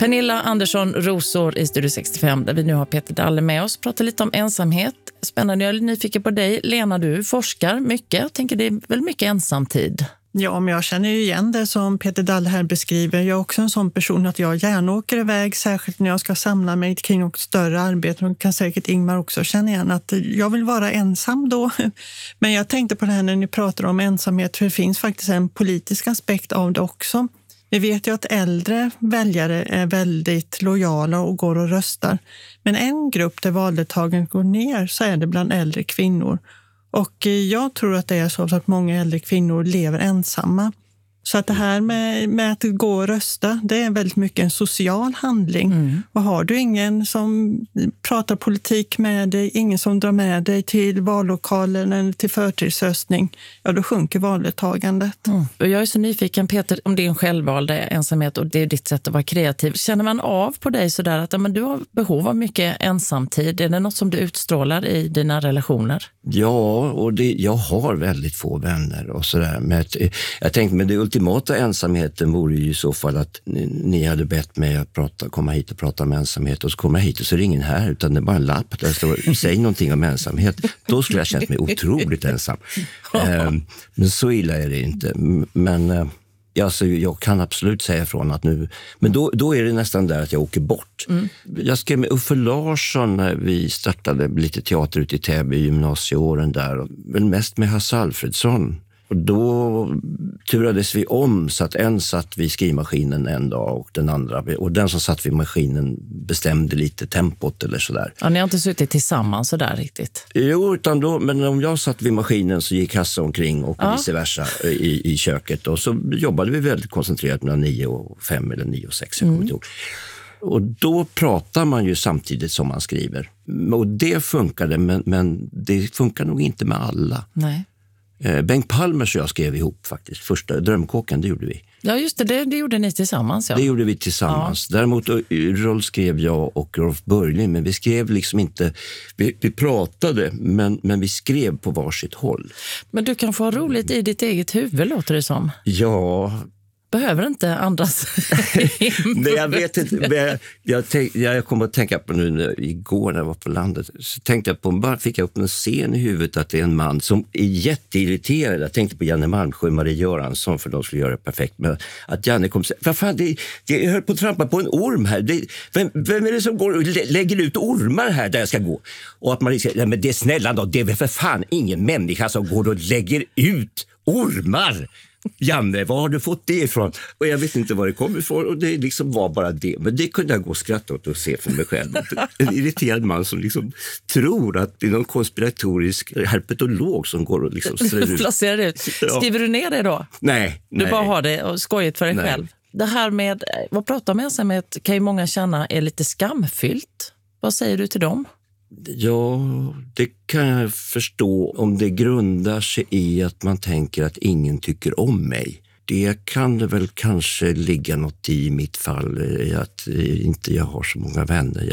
Pernilla Andersson Rosår i Studio 65 där vi nu har Peter Dalle med oss. Pratar lite om ensamhet. Spännande, jag är nyfiken på dig. Lena, du forskar mycket. Jag tänker det är väl mycket ensamtid. Ja, men jag känner ju igen det som Peter Dalle här beskriver. Jag är också en sån person att jag gärna åker iväg, särskilt när jag ska samla mig kring något större arbete. Och kan säkert Ingmar också känna igen att jag vill vara ensam då. Men jag tänkte på det här när ni pratar om ensamhet, för det finns faktiskt en politisk aspekt av det också. Vi vet ju att äldre väljare är väldigt lojala och går och röstar. Men en grupp där valdeltagandet går ner så är det bland äldre kvinnor. Och jag tror att det är så att många äldre kvinnor lever ensamma. Så att det här med att gå och rösta, det är väldigt mycket en social handling. Och har du ingen som pratar politik med dig, ingen som drar med dig till vallokalen eller till förtidsröstning, ja då sjunker valdeltagandet. Och jag är så nyfiken, Peter, om det är en självvald ensamhet och det är ditt sätt att vara kreativ. Känner man av på dig sådär att men du har behov av mycket ensamtid? Är det något som du utstrålar i dina relationer? Ja, och jag har väldigt få vänner och sådär. Men jag tänkte, men det ultimata ensamheten vore ju i så fall att ni hade bett mig att komma hit och prata om ensamhet, och så kommer jag hit och så är det ingen här, utan det är bara en lapp där det står säg någonting om ensamhet. Då skulle jag känt mig otroligt ensam. Men så illa är det inte. Men alltså, jag kan absolut säga ifrån att nu, men då är det nästan där att jag åker bort. Jag skrev med Uffe Larsson när vi startade lite teater ute i Täby i gymnasieåren där, och väl mest med Hasse Alfredsson. Och då turades vi om så att en satt vid skrivmaskinen en dag och den andra, och den som satt vid maskinen bestämde lite tempot eller sådär. Ja, ni har inte suttit tillsammans sådär riktigt? Jo, men om jag satt vid maskinen så gick Hasse omkring och vice versa i köket, och så jobbade vi väldigt koncentrerat mellan 9 och 5 eller 9 och 6, jag kommer inte ihåg. Och då pratar man ju samtidigt som man skriver. Och det funkade, men det funkar nog inte med alla. Nej. Bengt Palmers och jag skrev ihop faktiskt. Första Drömkåkan, det gjorde vi. Ja, just det gjorde ni tillsammans. Ja. Det gjorde vi tillsammans. Ja. Däremot roll skrev jag och Rolf Börjlin, men vi skrev liksom inte... Vi pratade, men vi skrev på varsitt håll. Men du kan få ha roligt i ditt eget huvud, låter det som. Ja... Behöver inte andras. Nej, jag vet inte. Jag kommer att tänka på nu igår när jag var på landet. Så tänkte jag på, bara fick jag upp en scen i huvudet att det är en man som är jätteirriterad. Jag tänkte på Janne Malmsjö och Marie Göransson, för de skulle göra det perfekt. Men att Janne kom och säga, vad fan, jag höll på att trampa på en orm här. Vem är det som går och lägger ut ormar här där jag ska gå? Och att Marie säger, nej men det är snälla då, det är väl för fan ingen människa som går och lägger ut ormar. Janne, var har du fått det ifrån? Och jag vet inte var det kommer ifrån, och det liksom var bara det. Men det kunde jag gå och skratta åt och se för mig själv. En irriterad man som liksom tror att det är någon konspiratorisk herpetolog som går och liksom placerar ut. Skriver du ner det då? Nej. Du bara har det och skojigt för dig själv. Det här med, vad pratar om ensamhet kan ju många känna är lite skamfyllt. Vad säger du till dem? Ja, det kan jag förstå om det grundar sig i att man tänker att ingen tycker om mig. Det kan det väl kanske ligga något i mitt fall, att inte jag har så många vänner.